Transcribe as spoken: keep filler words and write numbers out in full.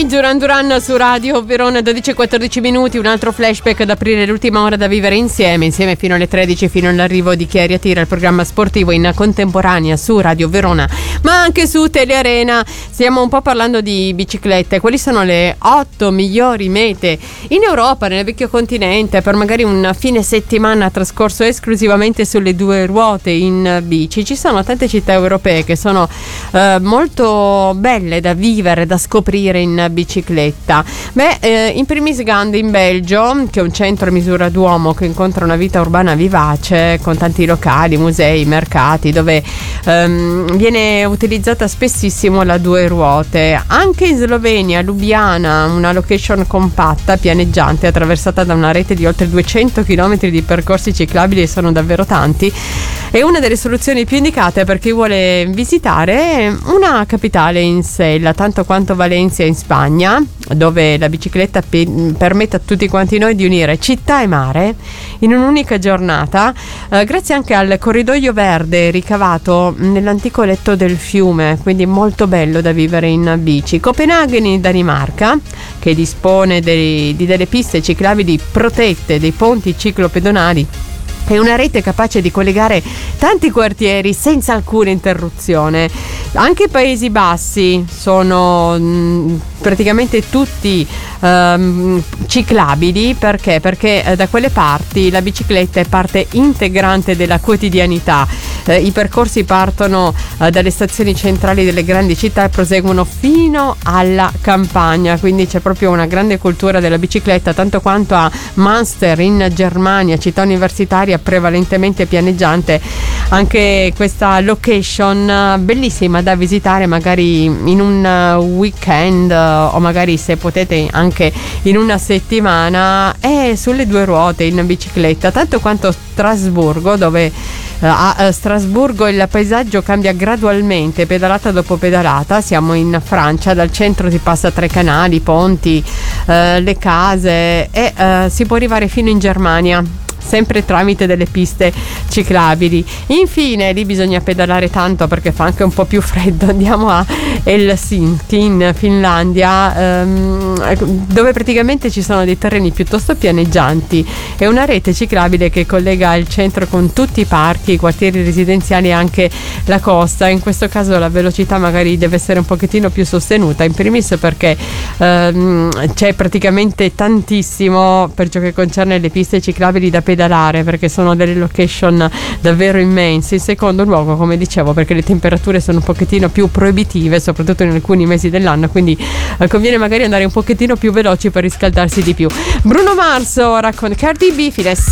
Army, Duran Duran su Radio Verona, dodici e quattordici minuti, un altro flashback ad aprire l'ultima ora da vivere insieme, insieme fino alle tredici, fino all'arrivo di Chiari a Tira, il programma sportivo in contemporanea su Radio Verona, ma anche su Telearena. Stiamo un po' parlando di biciclette. Quali sono le otto migliori mete in Europa, nel vecchio continente, per magari un fine settimana trascorso esclusivamente sulle due ruote in bici? Ci sono tante città europee che sono eh, molto belle da vivere, da scoprire in bicicletta. Beh, eh, in primis Gand in Belgio, che è un centro a misura d'uomo che incontra una vita urbana vivace con tanti locali, musei, mercati, dove ehm, viene utilizzata spessissimo la due ruote. Anche in Slovenia, Lubiana, una location compatta, pianeggiante, attraversata da una rete di oltre duecento chilometri di percorsi ciclabili, e sono davvero tanti. È una delle soluzioni più indicate per chi vuole visitare una capitale in sella, tanto quanto Valencia in Spagna, dove la bicicletta pe- permette a tutti quanti noi di unire città e mare in un'unica giornata, eh, grazie anche al corridoio verde ricavato nell'antico letto del fiume, quindi molto bello da vivere in bici. Copenaghen in Danimarca, che dispone dei, di delle piste ciclabili protette, dei ponti ciclopedonali, è una rete capace di collegare tanti quartieri senza alcuna interruzione. Anche i Paesi Bassi sono mh, praticamente tutti um, ciclabili. Perché? Perché eh, da quelle parti la bicicletta è parte integrante della quotidianità. Eh, I percorsi partono eh, dalle stazioni centrali delle grandi città e proseguono fino alla campagna, quindi c'è proprio una grande cultura della bicicletta, tanto quanto a Münster in Germania, città universitaria prevalentemente pianeggiante. Anche questa location bellissima da visitare magari in un weekend, o magari, se potete, anche in una settimana, è sulle due ruote in bicicletta, tanto quanto Strasburgo, dove a Strasburgo il paesaggio cambia gradualmente, pedalata dopo pedalata. Siamo in Francia, dal centro si passa tra i canali, i ponti, eh, le case, e eh, si può arrivare fino in Germania, sempre tramite delle piste ciclabili. Infine lì bisogna pedalare tanto perché fa anche un po' più freddo. Andiamo a Helsinki in Finlandia, ehm, dove praticamente ci sono dei terreni piuttosto pianeggianti e una rete ciclabile che collega il centro con tutti i parchi, i quartieri residenziali e anche la costa. In questo caso la velocità magari deve essere un pochettino più sostenuta, in primis perché ehm, c'è praticamente tantissimo per ciò che concerne le piste ciclabili da pedalare, perché sono delle location davvero immense. In secondo luogo, come dicevo, perché le temperature sono un pochettino più proibitive, soprattutto in alcuni mesi dell'anno, quindi eh, conviene magari andare un pochettino più veloci per riscaldarsi di più. Bruno Mars ora con Cardi B, Fines.